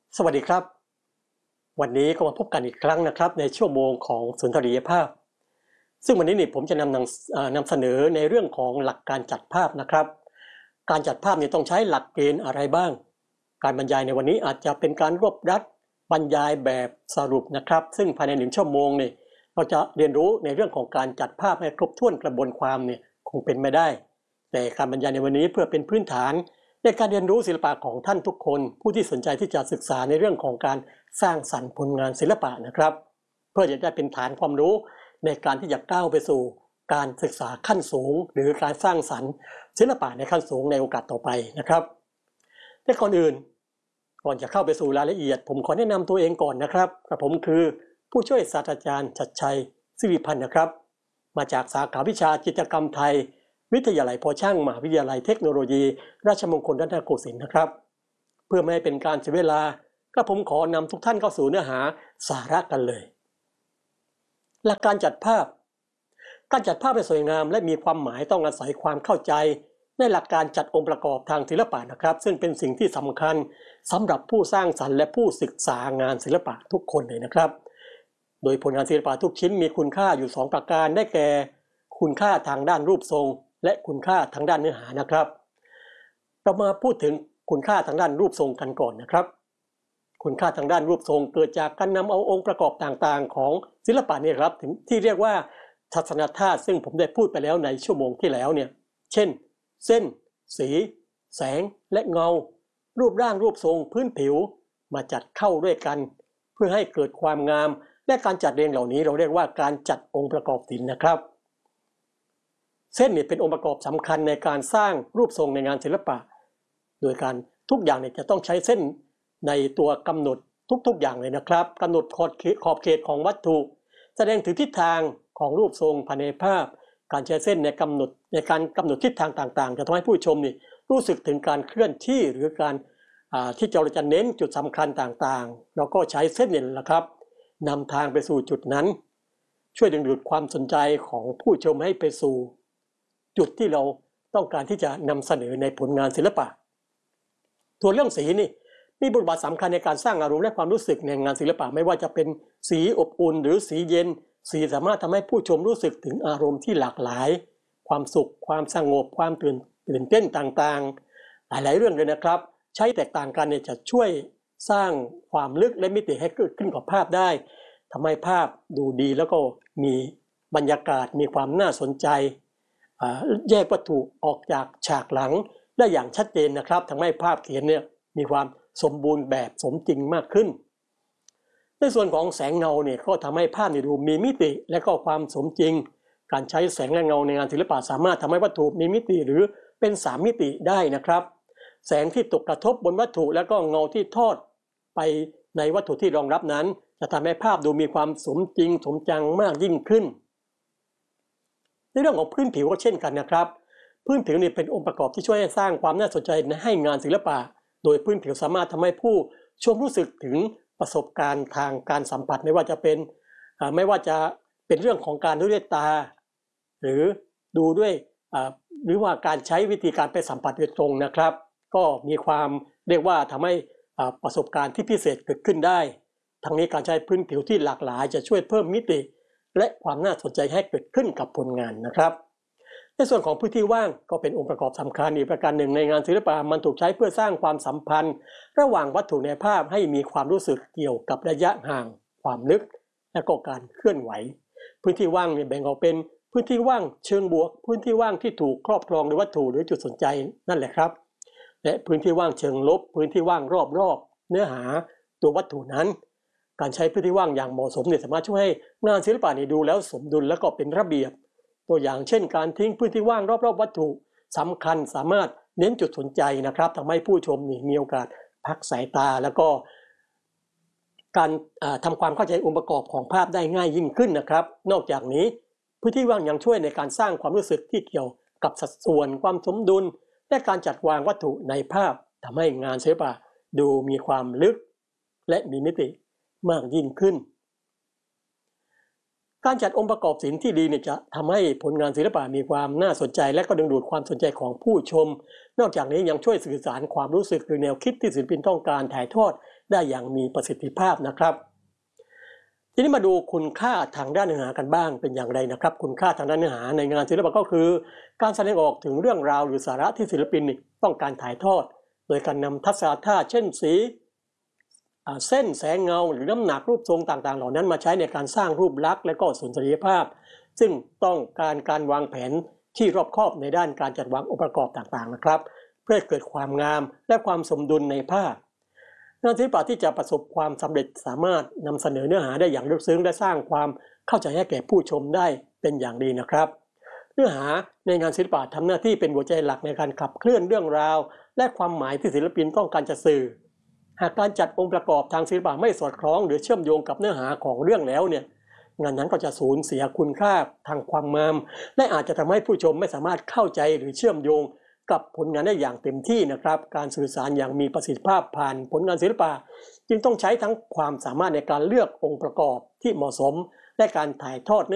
สวัสดีครับวันนี้ก็มาพบกันอีกครั้งนะครับในชั่วโมงของสุนทรียภาพซึ่งวันนี้นี่ผมจะนำเสนอในเรื่องของหลักการจัดภาพนะครับการจัดภาพนี่ต้องใช้หลักเกณฑ์อะไรบ้างการบรรยายในวันนี้อาจจะเป็นการรวบรัดบรรยายแบบสรุปนะครับซึ่งภายใน1 ชั่วโมงนี่เราจะเรียนรู้ในเรื่องของการจัดภาพให้ครบถ้วนกระบวนความเนี่ยคงเป็นไม่ได้แต่การบรรยายในวันนี้เพื่อเป็นพื้นฐานในการเรียนรู้ศิลปะของท่านทุกคนผู้ที่สนใจที่จะศึกษาในเรื่องของการสร้างสรรค์ผลงานศิลปะนะครับเพื่อจะได้เป็นฐานความรู้ในการที่จะก้าวไปสู่การศึกษาขั้นสูงหรือการสร้างสรรค์ศิลปะในขั้นสูงในโอกาสต่อไปนะครับแต่ก่อนจะเข้าไปสู่รายละเอียดผมขอแนะนำตัวเองก่อนนะครับกระผมคือผู้ช่วยศาสตราจารย์ชัดชัยศิริพันธ์นะครับมาจากสาขาวิชาจิตรกรรมไทยวิทยาลัยพอช่างมหาวิทยาลัยเทคโนโลยีราชมงคลรัตนโกสินทร์นะครับเพื่อไม่ให้เป็นการเสียเวลาก็ผมขอนำทุกท่านเข้าสู่เนื้อหาสาระกันเลยหลักการจัดภาพการจัดภาพให้สวยงามและมีความหมายต้องอาศัยความเข้าใจในหลักการจัดองค์ประกอบทางศิลปะนะครับซึ่งเป็นสิ่งที่สำคัญสำหรับผู้สร้างสรรค์และผู้ศึกษางานศิลปะทุกคนเลยนะครับโดยผลงานศิลปะทุกชิ้นมีคุณค่าอยู่2ประการได้แก่คุณค่าทางด้านรูปทรงและคุณค่าทางด้านเนื้อหานะครับเรามาพูดถึงคุณค่าทางด้านรูปทรงกันก่อนนะครับคุณค่าทางด้านรูปทรงเกิดจากการนำเอาองค์ประกอบต่างๆของศิลปะนี่ครับถึงที่เรียกว่าทัศนธาตุซึ่งผมได้พูดไปแล้วในชั่วโมงที่แล้วเนี่ยเช่นเส้นสีแสงและเงารูปร่างรูปทรงพื้นผิวมาจัดเข้าด้วยกันเพื่อให้เกิดความงามและการจัดเรียงเหล่านี้เราเรียกว่าการจัดองค์ประกอบศิลป์นะครับเส้นนี่เป็นองค์ประกอบสำคัญในการสร้างรูปทรงในงานศิลปะโดยการทุกอย่างเนี่ยจะต้องใช้เส้นในตัวกำหนดทุกๆอย่างเลยนะครับกำหนดขอบเขตของวัตถุแสดงถึงทิศทางของรูปทรงภายในภาพการใช้เส้นในการกำหนดทิศทางต่างๆจะทำให้ผู้ชมนี่รู้สึกถึงการเคลื่อนที่หรือการที่เราจะเน้นจุดสำคัญต่างๆเราก็ใช้เส้นนี่แหละครับนำทางไปสู่จุดนั้นช่วยดึงดูดความสนใจของผู้ชมให้ไปสู่จุดที่เราต้องการที่จะนำเสนอในผลงานศิลปะส่วนเรื่องสีนี่มีบทบาทสำคัญในการสร้างอารมณ์และความรู้สึกในงานศิลปะไม่ว่าจะเป็นสีอบอุ่นหรือสีเย็นสีสามารถทำให้ผู้ชมรู้สึกถึงอารมณ์ที่หลากหลายความสุขความสงบความตื่นเต้นต่างๆหลายๆเรื่องเลยนะครับใช้แตกต่างกันเนี่ยจะช่วยสร้างความลึกและมิติให้เกิดขึ้นกับภาพได้ทำให้ภาพดูดีแล้วก็มีบรรยากาศมีความน่าสนใจแยกวัตถุออกจากฉากหลังได้อย่างชัดเจนนะครับทำให้ภาพเขียนเนี่ยมีความสมบูรณ์แบบสมจริงมากขึ้นในส่วนของแสงเงาเนี่ยก็ทำให้ภาพดูมีมิติและก็ความสมจริงการใช้แสงและเงาในงานศิลปะสามารถทำให้วัตถุมีมิติหรือเป็น3มิติได้นะครับแสงที่ตกกระทบบนวัตถุแล้วก็เงาที่ทอดไปในวัตถุที่รองรับนั้นจะทำให้ภาพดูมีความสมจริงสมจังมากยิ่งขึ้นในเรื่องของพื้นผิวก็เช่นกันนะครับพื้นผิวนี่เป็นองค์ประกอบที่ช่วยให้สร้างความน่าสนใจให้งานศิลปะโดยพื้นผิวสามารถทำให้ผู้ชมรู้สึกถึงประสบการณ์ทางการสัมผัสไม่ว่าจะเป็นเรื่องของการดูด้วยตาหรือดูด้วยหรือว่าการใช้วิธีการไปสัมผัสโดยตรงนะครับก็มีความเรียกว่าทำให้ประสบการณ์ที่พิเศษเกิดขึ้นได้ทั้งนี้การใช้พื้นผิวที่หลากหลายจะช่วยเพิ่มมิติและความน่าสนใจให้เกิดขึ้นกับผลงานนะครับในส่วนของพื้นที่ว่างก็เป็นองค์ประกอบสำคัญอีกประการหนึ่งในงานศิลปะมันถูกใช้เพื่อสร้างความสัมพันธ์ระหว่างวัตถุในภาพให้มีความรู้สึกเกี่ยวกับระยะห่างความลึกและก็การเคลื่อนไหวพื้นที่ว่างเนี่ยแบ่งออกเป็นพื้นที่ว่างเชิงบวกพื้นที่ว่างที่ถูกครอบครองโดยวัตถุหรือจุดสนใจนั่นแหละครับและพื้นที่ว่างเชิงลบพื้นที่ว่างรอบๆเนื้อหาตัววัตถุนั้นการใช้พื้นที่ว่างอย่างเหมาะสมเนี่ยสามารถช่วยให้งานศิลปะนี่ดูแล้วสมดุลและก็เป็นระเบียบตัวอย่างเช่นการทิ้งพื้นที่ว่างรอบๆวัตถุสำคัญสามารถเน้นจุดสนใจนะครับทำให้ผู้ชมนี่มีโอกาสพักสายตาแล้วก็การทำความเข้าใจองค์ประกอบของภาพได้ง่ายยิ่งขึ้นนะครับนอกจากนี้พื้นที่ว่างยังช่วยในการสร้างความรู้สึกที่เกี่ยวกับสัดส่วนความสมดุลและการจัดวางวัตถุในภาพทำให้งานศิลปะดูมีความลึกและมีมิติมากยิ่งขึ้นการจัดองค์ประกอบศิลป์ที่ดีเนี่ยจะทำให้ผลงานศิลปะมีความน่าสนใจและก็ดึงดูดความสนใจของผู้ชมนอกจากนี้ยังช่วยสื่อสารความรู้สึกหรือแนวคิดที่ศิลปินต้องการถ่ายทอดได้อย่างมีประสิทธิภาพนะครับทีนี้มาดูคุณค่าทางด้านเนื้อหากันบ้างเป็นอย่างไรนะครับคุณค่าทางด้านเนื้อหาในงานศิลปะก็คือการแสดงออกถึงเรื่องราวหรือสาระที่ศิลปินต้องการถ่ายทอดโดยการนำทัศนธาตุเช่นสีเส้นแสงเงาหรือน้ำหนักรูปทรงต่างๆเหล่านั้นมาใช้ในการสร้างรูปลักษณ์และก็สุนทรียภาพซึ่งต้องการวางแผนที่รอบคอบในด้านการจัดวางองค์ประกอบต่างๆนะครับเพื่อให้เกิดความงามและความสมดุลในภาพงานศิลปะที่จะประสบความสำเร็จสามารถนำเสนอเนื้อหาได้อย่างลึกซึ้งและสร้างความเข้าใจให้แก่ผู้ชมได้เป็นอย่างดีนะครับเนื้อหาในงานศิลปะทำหน้าที่เป็นหัวใจหลักในการขับเคลื่อนเรื่องราวและความหมายที่ศิลปินต้องการจะสื่อหากการจัดองค์ประกอบทางศิลปะไม่สอดคล้องหรือเชื่อมโยงกับเนื้อหาของเรื่องแล้วเนี่ยงานนั้นก็จะสูญเสียคุณค่าทางความงามและอาจจะทำให้ผู้ชมไม่สามารถเข้าใจหรือเชื่อมโยงกับผลงานได้อย่างเต็มที่นะครับการสื่อสารอย่างมีประสิทธิภาพผ่านผลงานศิลปะจึงต้องใช้ทั้งความสามารถในการเลือกองค์ประกอบที่เหมาะสมและการถ่ายทอดเนื้อ